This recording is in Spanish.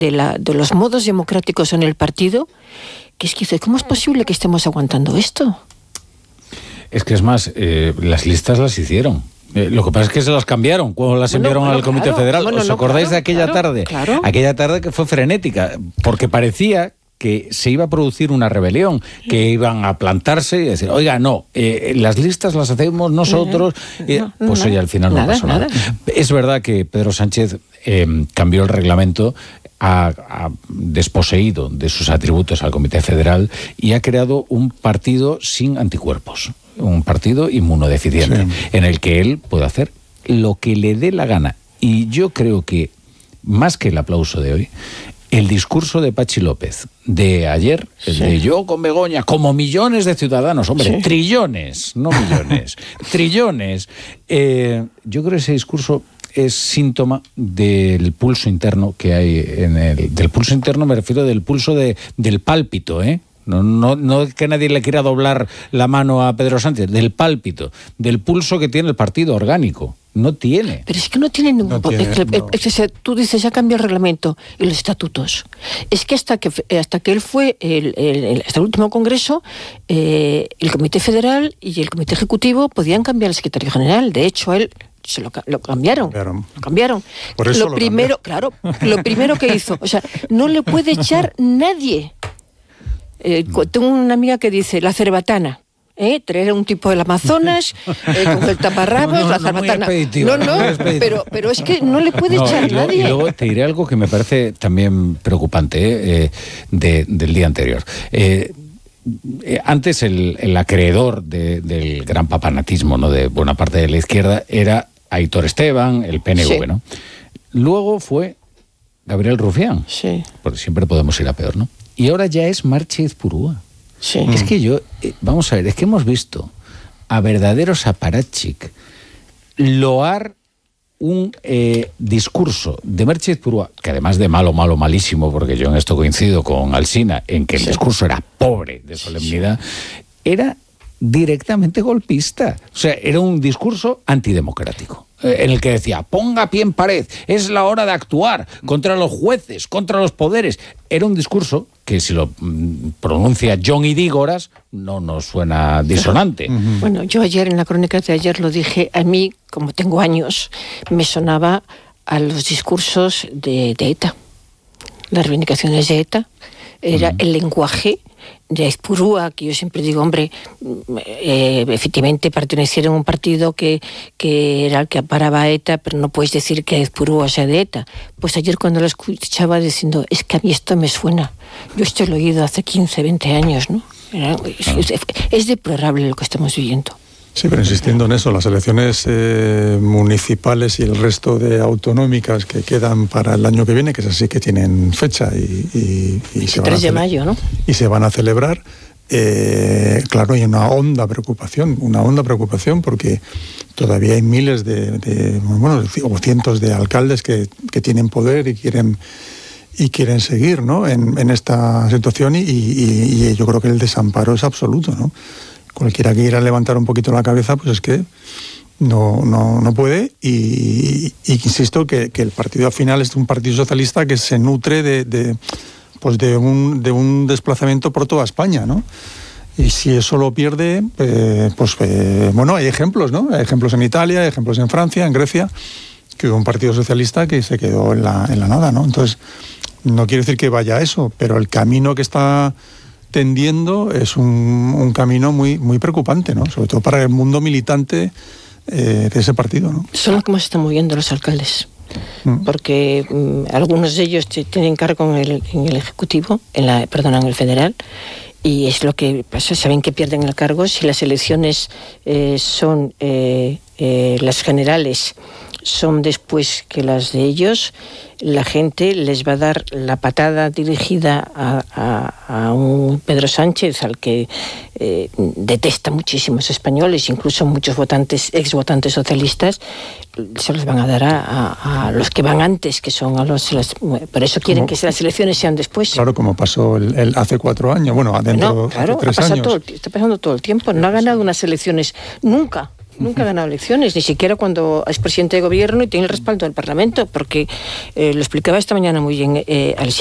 de los modos democráticos en el partido, que es que dice, ¿cómo es posible que estemos aguantando esto? Es que es más, las listas las hicieron. Lo que pasa es que se las cambiaron cuando las enviaron al Comité Federal. ¿Os acordáis de aquella tarde? Claro. Aquella tarde que fue frenética, porque parecía que se iba a producir una rebelión, que iban a plantarse y decir, oiga, no, las listas las hacemos nosotros. Pues oye, al final no pasó nada. Es verdad que Pedro Sánchez cambió el reglamento, ha desposeído de sus atributos al Comité Federal y ha creado un partido sin anticuerpos, un partido inmunodeficiente, en el que él puede hacer lo que le dé la gana. Y yo creo que, más que el aplauso de hoy, el discurso de Patxi López de ayer, el de yo con Begoña, como millones de ciudadanos, hombre, trillones, no millones, trillones. Yo creo que ese discurso es síntoma del pulso interno que hay del pulso interno me refiero del pulso del pálpito, No que nadie le quiera doblar la mano a Pedro Sánchez, del pálpito, del pulso que tiene el partido orgánico. No tiene. Pero es que no tiene ningún... Tú dices, ya cambió el reglamento y los estatutos. Es que hasta que él fue hasta el último congreso, el Comité Federal y el Comité Ejecutivo podían cambiar al secretario general. De hecho, él lo cambiaron. Lo cambiaron. Por eso lo primero que hizo, o sea, no le puede echar nadie. Tengo una amiga que dice, la cerbatana. Traer un tipo del Amazonas con el taparrabos, la cerbatana. Pero es que no le puede echar nadie. Y luego te diré algo que me parece también preocupante del día anterior. Antes el acreedor del gran papanatismo, ¿no?, de buena parte de la izquierda era Aitor Esteban, el PNV, ¿no? Luego fue Gabriel Rufián. Sí. Porque siempre podemos ir a peor, ¿no? Y ahora ya es Marchi Ezpurúa. Sí. Es que vamos a ver, es que hemos visto a verdaderos aparachic loar un discurso de Marchi Ezpurúa, que además de malísimo, porque yo en esto coincido con Alsina, en que el discurso era pobre de solemnidad, era directamente golpista. O sea, era un discurso antidemocrático, en el que decía, ponga pie en pared, es la hora de actuar contra los jueces, contra los poderes. Era un discurso que, si lo pronuncia John Idígoras, no nos suena disonante. Bueno, yo ayer, en la crónica de ayer, lo dije, a mí, como tengo años, me sonaba a los discursos de ETA, las reivindicaciones de ETA, era el lenguaje de Ezpurúa, que yo siempre digo, hombre, efectivamente pertenecieron a un partido que era el que amparaba a ETA, pero no puedes decir que Ezpurúa sea de ETA. Pues ayer, cuando lo escuchaba diciendo, es que a mí esto me suena, yo esto lo he oído hace 15, 20 años, ¿no? Es deplorable lo que estamos viviendo. Sí, pero insistiendo en eso, las elecciones municipales y el resto de autonómicas que quedan para el año que viene, que es así, que tienen fecha y se van 3 de mayo, ¿no? Y se van a celebrar, claro, hay una honda preocupación porque todavía hay miles o cientos de alcaldes que tienen poder y quieren seguir, ¿no?, en esta situación y yo creo que el desamparo es absoluto, ¿no? Cualquiera que quiera levantar un poquito la cabeza, pues es que no puede. Y insisto que el partido al final es un partido socialista que se nutre de un desplazamiento por toda España, ¿no? Y si eso lo pierde, bueno, hay ejemplos, ¿no? Hay ejemplos en Italia, hay ejemplos en Francia, en Grecia, que hubo un partido socialista que se quedó en la nada, ¿no? Entonces, no quiero decir que vaya a eso, pero el camino que está tendiendo es un camino muy, muy preocupante, ¿no? Sobre todo para el mundo militante de ese partido, ¿no? Son cómo se están moviendo los alcaldes, porque algunos de ellos tienen cargo en el Ejecutivo, en el Federal, y es lo que pasa, saben que pierden el cargo. Si las elecciones son las generales, son después que las de ellos, la gente les va a dar la patada dirigida a un Pedro Sánchez al que detesta muchísimos españoles, incluso muchos exvotantes socialistas, se los van a dar a los que van antes, que son por eso quieren que las elecciones sean después. Claro, como pasó hace 4 años, hace 3 años. Está pasando todo el tiempo, no ha ganado unas elecciones nunca. Nunca ha ganado elecciones, ni siquiera cuando es presidente de gobierno y tiene el respaldo del Parlamento, porque lo explicaba esta mañana muy bien al